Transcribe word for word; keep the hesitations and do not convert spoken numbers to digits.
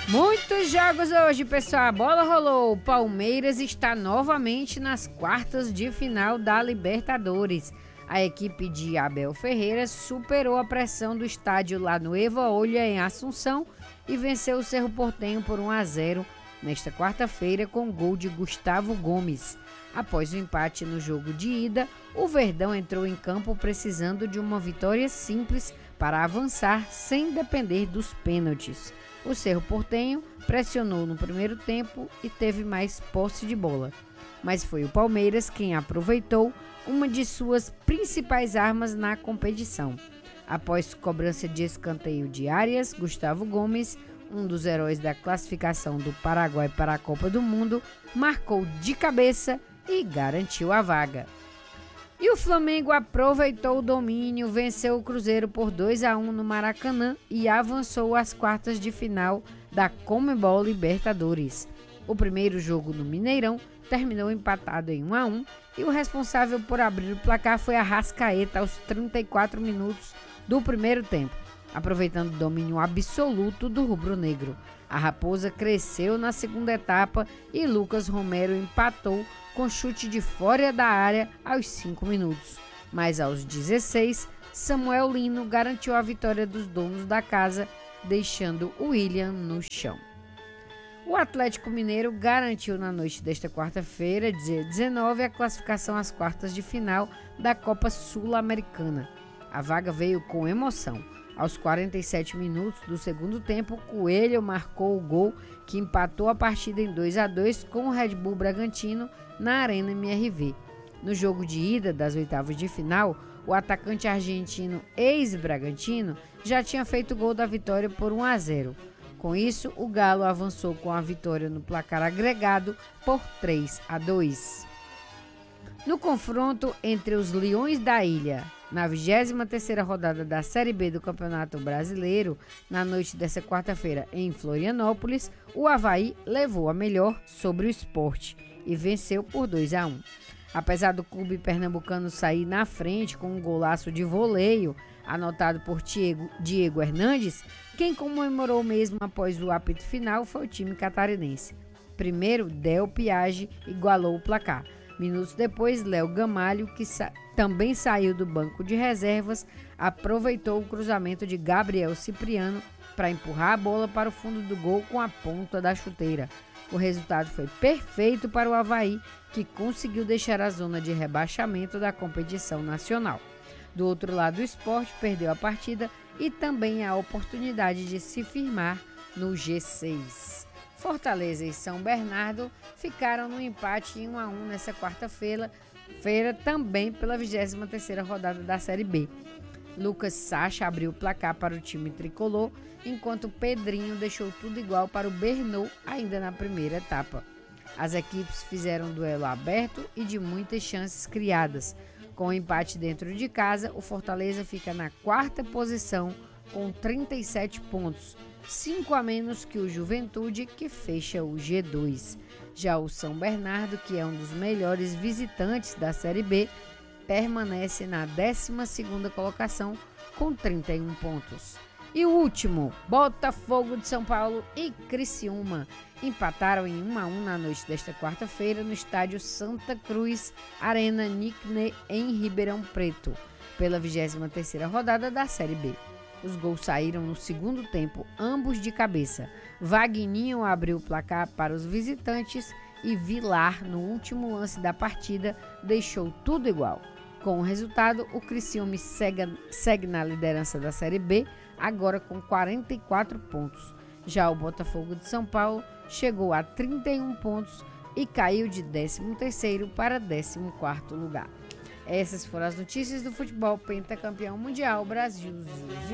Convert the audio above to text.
Muitos jogos hoje, pessoal. A bola rolou. O Palmeiras está novamente nas quartas de final da Libertadores. A equipe de Abel Ferreira superou a pressão do estádio lá no Eva Olha, em Assunção, e venceu o Cerro Porteño por um a zero nesta quarta-feira com gol de Gustavo Gomes. Após o empate no jogo de ida, o Verdão entrou em campo precisando de uma vitória simples para avançar sem depender dos pênaltis. O Cerro Porteño pressionou no primeiro tempo e teve mais posse de bola, mas foi o Palmeiras quem aproveitou uma de suas principais armas na competição. Após cobrança de escanteio de Arias, Gustavo Gomes, um dos heróis da classificação do Paraguai para a Copa do Mundo, marcou de cabeça e garantiu a vaga. E o Flamengo aproveitou o domínio, venceu o Cruzeiro por dois a um no Maracanã e avançou às quartas de final da Conmebol Libertadores. O primeiro jogo no Mineirão terminou empatado em um a um e o responsável por abrir o placar foi Arrascaeta aos trinta e quatro minutos do primeiro tempo, aproveitando o domínio absoluto do rubro-negro. A Raposa cresceu na segunda etapa e Lucas Romero empatou com chute de fora da área aos cinco minutos. Mas aos dezesseis, Samuel Lino garantiu a vitória dos donos da casa, deixando o William no chão. O Atlético Mineiro garantiu na noite desta quarta-feira, dia dezenove, a classificação às quartas de final da Copa Sul-Americana. A vaga veio com emoção. Aos quarenta e sete minutos do segundo tempo, Coelho marcou o gol que empatou a partida em dois a dois com o Red Bull Bragantino na Arena M R V. No jogo de ida das oitavas de final, o atacante argentino ex-Bragantino já tinha feito o gol da vitória por um a zero. Com isso, o Galo avançou com a vitória no placar agregado por três a dois. No confronto entre os Leões da Ilha, na vigésima terceira rodada da Série B do Campeonato Brasileiro, na noite desta quarta-feira em Florianópolis, o Avaí levou a melhor sobre o Sport e venceu por dois a um. Apesar do clube pernambucano sair na frente com um golaço de voleio anotado por Diego, Diego Hernandes, quem comemorou mesmo após o apito final foi o time catarinense. Primeiro, Del Piage igualou o placar. Minutos depois, Léo Gamalho, que sa- também saiu do banco de reservas, aproveitou o cruzamento de Gabriel Cipriano para empurrar a bola para o fundo do gol com a ponta da chuteira. O resultado foi perfeito para o Avaí, que conseguiu deixar a zona de rebaixamento da competição nacional. Do outro lado, o Sport perdeu a partida e também a oportunidade de se firmar no G seis. Fortaleza e São Bernardo ficaram no empate em um a um nessa quarta-feira, feira também pela vigésima terceira rodada da Série B. Lucas Sacha abriu o placar para o time tricolor, enquanto Pedrinho deixou tudo igual para o Bernou ainda na primeira etapa. As equipes fizeram um duelo aberto e de muitas chances criadas. Com o empate dentro de casa, o Fortaleza fica na quarta posição com trinta e sete pontos, cinco a menos que o Juventude, que fecha o G dois. Já o São Bernardo, que é um dos melhores visitantes da Série B, permanece na décima segunda colocação com trinta e um pontos. E o último, Botafogo de São Paulo e Criciúma empataram em um a um na noite desta quarta-feira no estádio Santa Cruz Arena Nickney, em Ribeirão Preto, pela vigésima terceira rodada da Série B. Os gols saíram no segundo tempo, ambos de cabeça. Vagninho abriu o placar para os visitantes e Vilar, no último lance da partida, deixou tudo igual. Com o resultado, o Criciúma segue, segue na liderança da Série B, agora com quarenta e quatro pontos. Já o Botafogo de São Paulo chegou a trinta e um pontos e caiu de décimo terceiro para décimo quarto lugar. Essas foram as notícias do futebol pentacampeão mundial Brasil.